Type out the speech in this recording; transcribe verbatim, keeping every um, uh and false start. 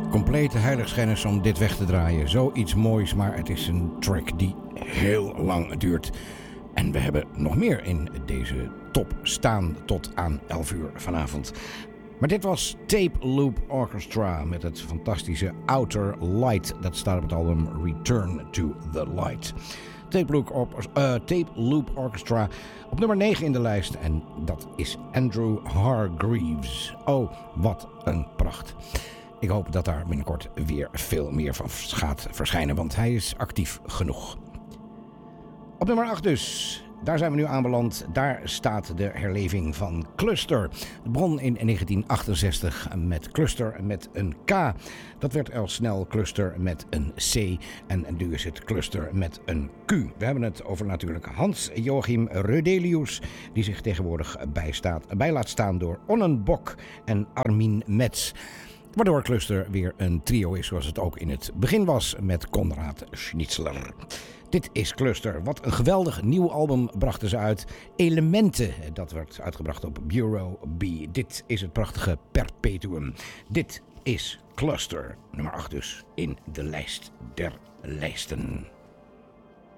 Complete heiligschennis om dit weg te draaien. Zoiets moois, maar het is een track die heel lang duurt. En we hebben nog meer in deze top staan tot aan elf uur vanavond. Maar dit was Tape Loop Orchestra met het fantastische Outer Light. Dat staat op het album Return to the Light. Tape Loop, uh, Tape Loop Orchestra op nummer negen in de lijst. En dat is Andrew Hargreaves. Oh, wat een pracht. Ik hoop dat daar binnenkort weer veel meer van gaat verschijnen, want hij is actief genoeg. Op nummer acht dus. Daar zijn we nu aanbeland. Daar staat de herleving van Cluster. Het begon in negentien achtenzestig met Cluster met een K. Dat werd al snel Cluster met een C. En nu is het Cluster met een Q. We hebben het over natuurlijk Hans-Joachim Rödelius, die zich tegenwoordig bijstaat, bij laat staan door Onnen Bok en Armin Metz. Waardoor Cluster weer een trio is zoals het ook in het begin was met Konrad Schnitzler. Dit is Cluster. Wat een geweldig nieuw album brachten ze uit. Elementen, dat werd uitgebracht op Bureau B. Dit is het prachtige Perpetuum. Dit is Cluster, nummer acht dus in de lijst der lijsten.